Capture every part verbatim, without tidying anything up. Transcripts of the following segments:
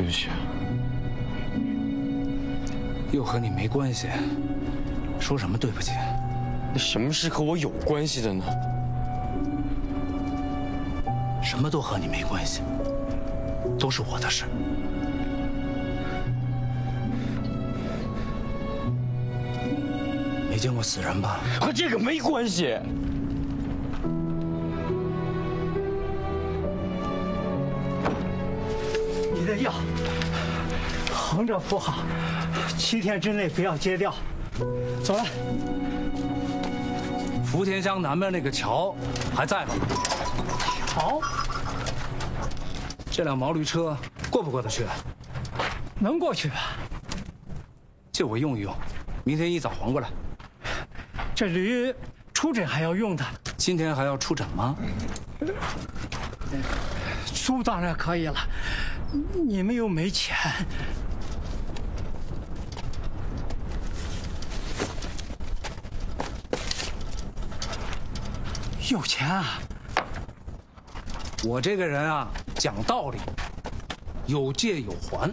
不起。 又和你没关系，说什么对不起？ 那什么是和我有关系的呢？ 什么都和你没关系，都是我的事。没见过死人吧？ 和这个没关系。 你的药横着服好，七天之内不要戒掉。走了。 福田乡南边那个桥还在吗？ 好， 这辆毛驴车过不过得去？ 能过去吧？ 借我用一用，明天一早还过来。 这驴出诊还要用的。 今天还要出诊吗？ 租当然可以了，你们又没钱。有钱啊！ 我这个人啊，讲道理，有借有还。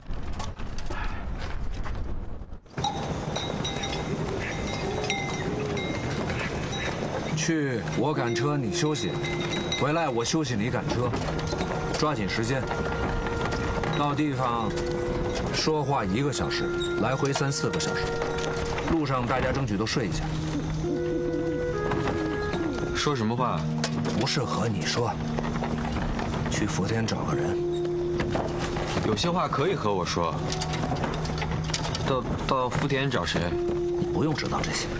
去，我赶车，你休息；回来我休息，你赶车，抓紧时间。到地方说话一个小时，来回三四个小时。路上大家争取都睡一下。 说什么话？ 不是和你说。去福田找个人。 有些话可以和我说。到到福田找谁？ 你不用知道这些。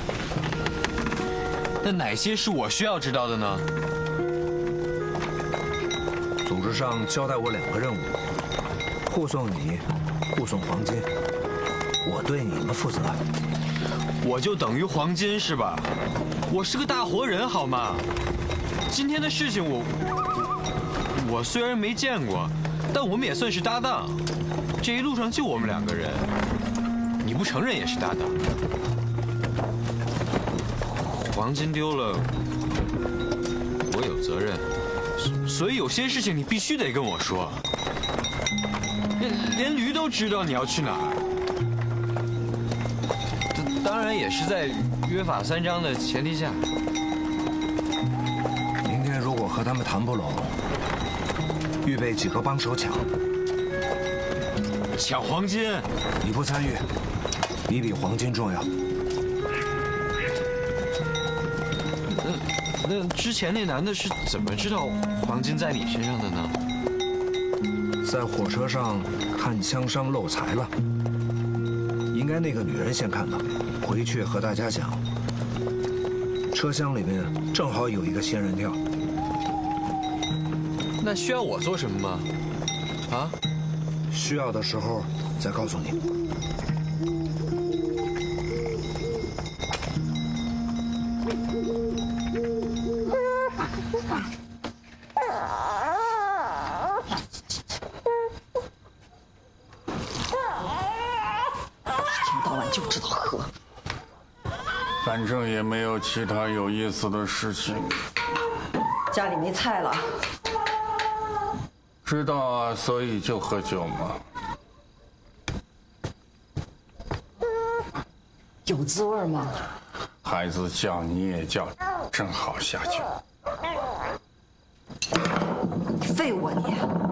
那哪些是我需要知道的呢？ 组织上交代我两个任务：护送你，护送黄金。我对你们负责。 我就等于黄金是吧？我是个大活人好吗？今天的事情我我虽然没见过，但我们也算是搭档。这一路上就我们两个人，你不承认也是搭档。黄金丢了，我有责任，所以有些事情你必须得跟我说。连连驴都知道你要去哪儿，当然也是在约法三章的前提下。 明天如果和他们谈不拢，预备几个帮手抢。 抢黄金？ 你不参与，你比黄金重要。 那之前那男的是怎么知道黄金在你身上的呢？ 在火车上看枪伤漏财了，应该那个女人先看到，回去和大家讲。车厢里面正好有一个仙人跳。 那需要我做什么吗？啊？ 需要的时候再告诉你。 反正也没有其他有意思的事情。 家里没菜了。 知道啊，所以就喝酒嘛。 有滋味吗？ 孩子叫你也叫，正好下酒。 废物啊你！